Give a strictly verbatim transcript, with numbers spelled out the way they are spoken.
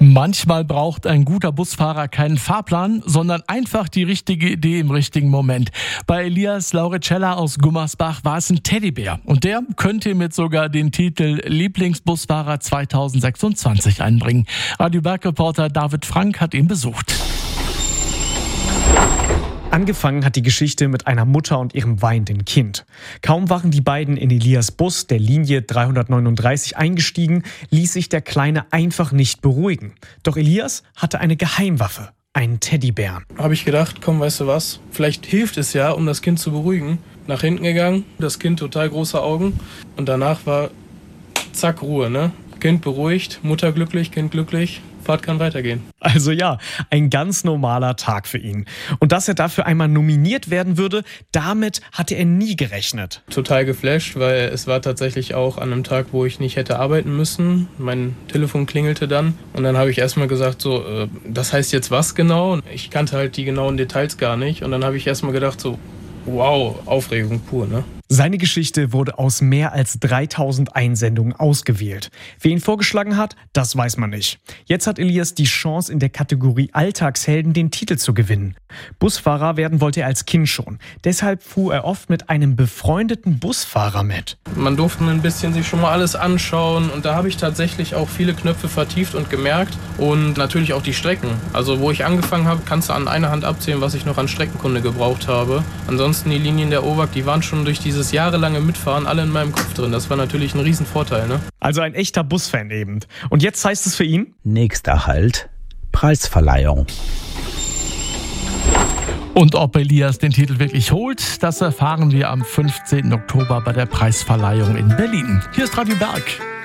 Manchmal braucht ein guter Busfahrer keinen Fahrplan, sondern einfach die richtige Idee im richtigen Moment. Bei Elias Lauricella aus Gummersbach war es ein Teddybär. Und der könnte mit sogar den Titel Lieblingsbusfahrer zweitausendsechsundzwanzig einbringen. Radio Berg-Reporter David Frank hat ihn besucht. Angefangen hat die Geschichte mit einer Mutter und ihrem weinenden Kind. Kaum waren die beiden in Elias Bus der Linie dreihundertneununddreißig eingestiegen, ließ sich der Kleine einfach nicht beruhigen. Doch Elias hatte eine Geheimwaffe, einen Teddybären. Habe ich gedacht, komm, weißt du was, vielleicht hilft es ja, um das Kind zu beruhigen. Nach hinten gegangen, das Kind total große Augen und danach war zack, Ruhe, ne? Kind beruhigt, Mutter glücklich, Kind glücklich. Fahrt kann weitergehen. Also ja, ein ganz normaler Tag für ihn. Und dass er dafür einmal nominiert werden würde, damit hatte er nie gerechnet. Total geflasht, weil es war tatsächlich auch an einem Tag, wo ich nicht hätte arbeiten müssen. Mein Telefon klingelte dann und dann habe ich erstmal gesagt, so, äh, das heißt jetzt was genau? Ich kannte halt die genauen Details gar nicht und dann habe ich erstmal gedacht, so, wow, Aufregung pur, ne? Seine Geschichte wurde aus mehr als dreitausend Einsendungen ausgewählt. Wer ihn vorgeschlagen hat, das weiß man nicht. Jetzt hat Elias die Chance, in der Kategorie Alltagshelden den Titel zu gewinnen. Busfahrer werden wollte er als Kind schon. Deshalb fuhr er oft mit einem befreundeten Busfahrer mit. Man durfte ein bisschen sich schon mal alles anschauen und da habe ich tatsächlich auch viele Knöpfe vertieft und gemerkt und natürlich auch die Strecken. Also wo ich angefangen habe, kannst du an einer Hand abzählen, was ich noch an Streckenkunde gebraucht habe. Ansonsten die Linien der O W A G, die waren schon durch diese das jahrelange Mitfahren alle in meinem Kopf drin. Das war natürlich ein Riesenvorteil, ne? Also ein echter Busfan eben. Und jetzt heißt es für ihn: Nächster Halt, Preisverleihung. Und ob Elias den Titel wirklich holt, das erfahren wir am fünfzehnten Oktober bei der Preisverleihung in Berlin. Hier ist Radio Berg.